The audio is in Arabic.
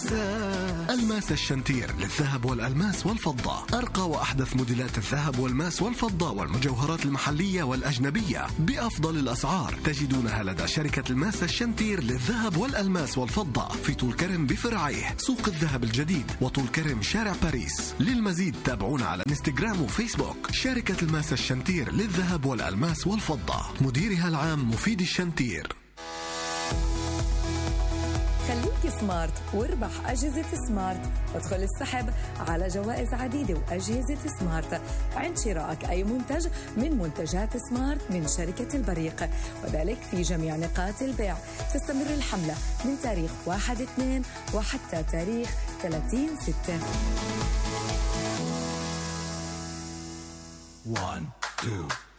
الماس الشنتير للذهب والألماس والفضة، أرقى وأحدث موديلات الذهب والماس والفضة والمجوهرات المحلية والأجنبية بأفضل الأسعار، تجدونها لدى شركة الماس الشنتير للذهب والألماس والفضة في طول كرم بفرعيه، سوق الذهب الجديد، وطول كرم شارع باريس. للمزيد تابعونا على انستغرام وفيسبوك. شركة الماس الشنتير للذهب والألماس والفضة، مديرها العام مفيد الشنتير. خليك سمارت واربح أجهزة سمارت، وادخل السحب على جوائز عديدة وأجهزة سمارت عند شرائك أي منتج من منتجات سمارت من شركة البريق، وذلك في جميع نقاط البيع. تستمر الحملة من تاريخ 1/2 وحتى تاريخ 30/6. 1 2